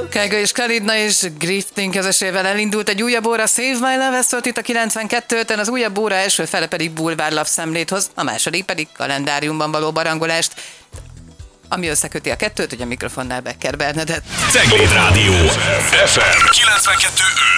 Kága és Kalidna és Grifting közösével elindult egy újabb óra, Save My Love, szólt itt a 92-ten, az újabb óra első fele pedig bulvár lapszemlét hoz, a második pedig kalendáriumban való barangolást, ami összeköti a kettőt, hogy a mikrofonnál Becker Bernadett. Cegléd Rádió FM 92.5.